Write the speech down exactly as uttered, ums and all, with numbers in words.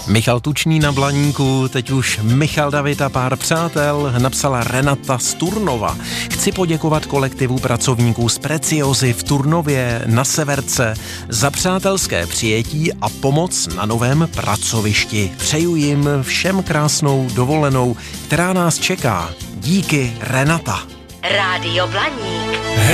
Michal Tučný na Blaníku, teď už Michal David a pár přátel, napsala Renata z Turnova. Chci poděkovat kolektivu pracovníků z Preciozy v Turnově na Severce za přátelské přijetí a pomoc na novém pracovišti. Přeju jim všem krásnou dovolenou, která nás čeká. Díky, Renata. Rádio Blaník.